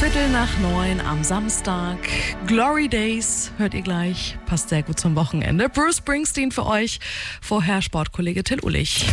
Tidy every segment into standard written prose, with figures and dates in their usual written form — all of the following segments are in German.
8:15 am Samstag. Glory Days hört ihr gleich. Passt sehr gut zum Wochenende. Bruce Springsteen für euch. Vorher Sportkollege Till Ullich.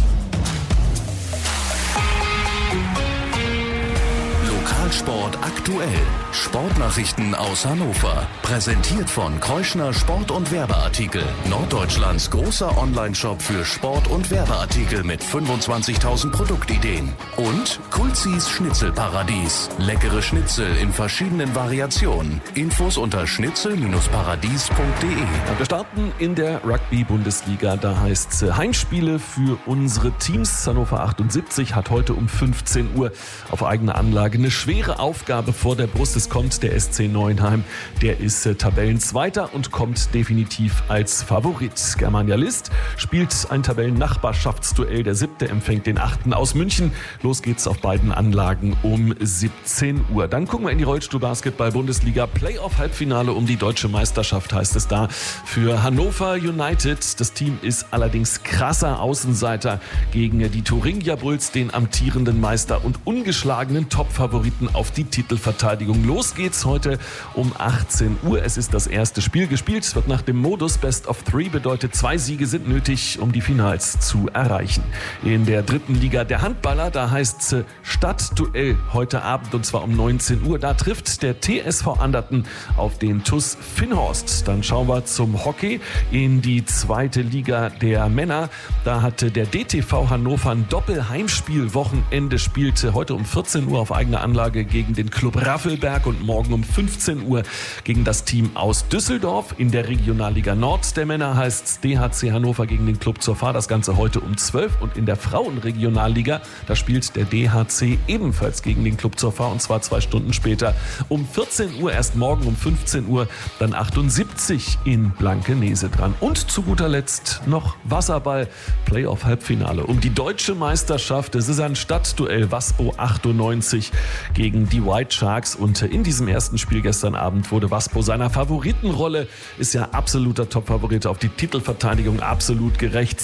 Lokalsport aktuell. Sportnachrichten aus Hannover. Präsentiert von Kreuschner Sport- und Werbeartikel. Norddeutschlands großer Onlineshop für Sport- und Werbeartikel mit 25.000 Produktideen. Und Kulzis Schnitzelparadies. Leckere Schnitzel in verschiedenen Variationen. Infos unter schnitzel-paradies.de. Wir starten in der Rugby-Bundesliga. Da heißt es Heimspiele für unsere Teams. Hannover 78 hat heute um 15 Uhr auf eigene Anlage eine schwere Aufgabe vor der Brust. Es kommt der SC Neuenheim. Der ist Tabellenzweiter und kommt definitiv als Favorit. Germania List spielt ein Tabellennachbarschaftsduell. Der 7. empfängt den 8. aus München. Los geht's auf beiden Anlagen um 17 Uhr. Dann gucken wir in die Rollstuhl-Basketball-Bundesliga. Playoff-Halbfinale um die deutsche Meisterschaft heißt es da für Hannover United. Das Team ist allerdings krasser Außenseiter gegen die Thuringia Bulls, den amtierenden Meister und ungeschlagenen Top-Favoriten auf die Titelverteidigung. Los geht's heute um 18 Uhr. Es ist das erste Spiel gespielt. Es wird nach dem Modus Best of 3, bedeutet 2 Siege sind nötig, um die Finals zu erreichen. In der 3. Liga der Handballer, da heißt es Stadtduell heute Abend und zwar um 19 Uhr. Da trifft der TSV Anderten auf den TuS Finnhorst. Dann schauen wir zum Hockey in die 2. Liga der Männer. Da hatte der DTV Hannover ein Doppelheimspiel. Wochenende spielte heute um 14 Uhr auf eigene Anlage gegen den Club Raffelberg und morgen um 15 Uhr gegen das Team aus Düsseldorf. In der Regionalliga Nord der Männer heißt es DHC Hannover gegen den Club zur Fahr. Das Ganze heute um 12. Und in der Frauenregionalliga, da spielt der DHC ebenfalls gegen den Club zur Fahr und zwar 2 Stunden später um 14 Uhr. Erst morgen um 15 Uhr dann 78 in Blankenese dran. Und zu guter Letzt noch Wasserball. Playoff-Halbfinale um die deutsche Meisterschaft. Es ist ein Stadtduell. Waspo 98 gegen die White Sharks. Und in diesem ersten Spiel gestern Abend wurde Waspo seiner Favoritenrolle, ist ja absoluter Top-Favorit auf die Titelverteidigung, absolut gerecht.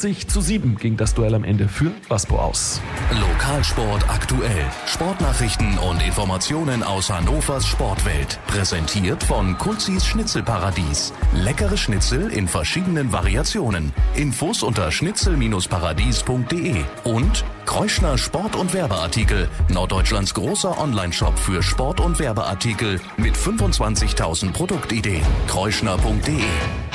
20:7 ging das Duell am Ende für Waspo aus. Lokalsport aktuell. Sportnachrichten und Informationen aus Hannovers Sportwelt. Präsentiert von Kulzis Schnitzelparadies. Leckere Schnitzel in verschiedenen Variationen. Infos unter schnitzel-paradies.de. Und Kreuschner Sport- und Werbeartikel. Norddeutschlands großer Onlineshop für Sport- und Werbeartikel mit 25.000 Produktideen. Kreuschner.de